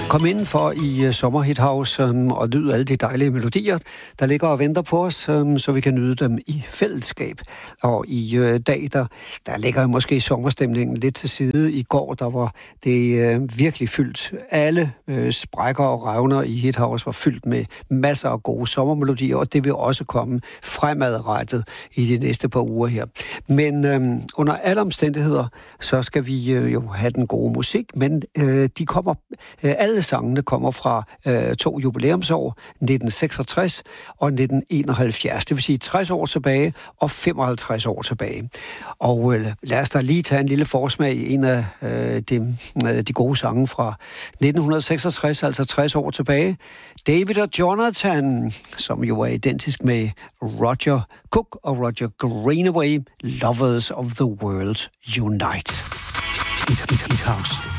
Kom indenfor i Sommerhit House og nyd alle de dejlige melodier, der ligger og venter på os, så vi kan nyde dem i fællesskab. Og i dag, der ligger måske sommerstemningen lidt til side. I går, der var det virkelig fyldt. Alle sprækker og revner i Hit House var fyldt med masser af gode sommermelodier, og det vil også komme fremadrettet i de næste par uger her. Men under alle omstændigheder, så skal vi jo have den gode musik, men de kommer alle sangene kommer fra 2 jubilæumsår, 1966 og 1971. Det vil sige 60 år tilbage og 55 år tilbage. Og lad os da lige tage en lille forsmag i en af de gode sange fra 1966, altså 60 år tilbage. David og Jonathan, som jo er identisk med Roger Cook og Roger Greenaway, Lovers of the World Unite. Hit House.